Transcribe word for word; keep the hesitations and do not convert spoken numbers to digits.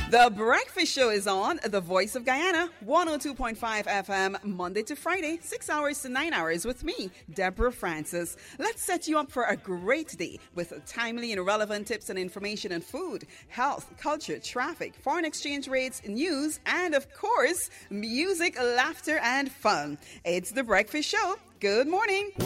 The Breakfast Show is on The Voice of Guyana, one oh two point five F M, Monday to Friday, six hours to nine hours with me, Deborah Francis. Let's set you up for a great day with timely and relevant tips and information on food, health, culture, traffic, foreign exchange rates, news, and of course, music, laughter, and fun. It's The Breakfast Show. Good morning.